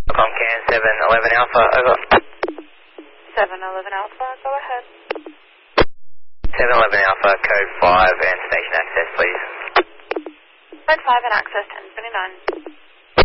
Comcan 711 Alpha, over. 711 Alpha, go ahead. 711 Alpha, code 5 and station access, please. Code 5 and access 1029.